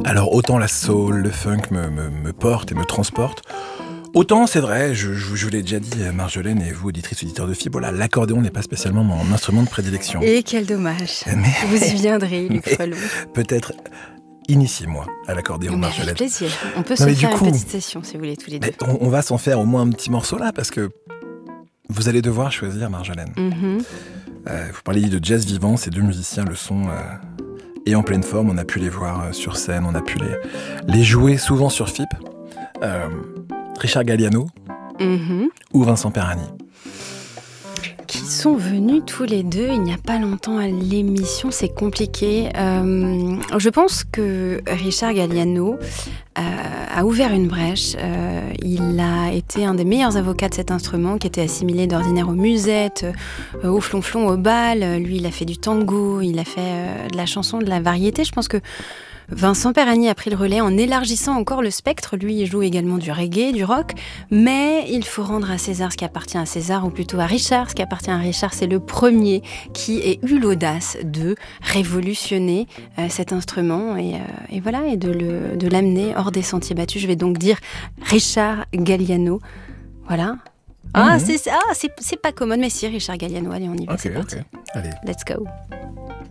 Alors autant la soul, le funk me porte et me transporte, autant c'est vrai, je vous l'ai déjà dit, Marjolaine et vous, auditrices, auditeurs de FIB, voilà, l'accordéon n'est pas spécialement mon instrument de prédilection. Et quel dommage. Vous y viendrez, Luc Frelon. Peut-être initiez-moi à l'accordéon, Marjolaine. Avec plaisir. On peut se faire une petite session si vous voulez tous les deux. On va s'en faire au moins un petit morceau là, parce que vous allez devoir choisir, Marjolaine. Vous parliez de jazz vivant, ces deux musiciens le sont et en pleine forme. On a pu les voir sur scène, on a pu les jouer souvent sur FIP. Richard Galliano ou Vincent Perani. Qui sont venus tous les deux il n'y a pas longtemps à l'émission, c'est compliqué. Je pense que Richard Galliano a ouvert une brèche. Il a été un des meilleurs avocats de cet instrument, qui était assimilé d'ordinaire aux musettes, au flonflon, au bal. Lui, il a fait du tango, il a fait de la chanson, de la variété. Je pense que Vincent Perani a pris le relais en élargissant encore le spectre. Lui, il joue également du reggae, du rock. Mais il faut rendre à César ce qui appartient à César, ou plutôt à Richard ce qui appartient à Richard. C'est le premier qui ait eu l'audace de révolutionner cet instrument et voilà, et de l'amener hors des sentiers battus. Je vais donc dire Richard Galliano. Voilà. C'est pas commode, mais si, Richard Galliano. Allez, on y va. Ok. Allez. Let's go.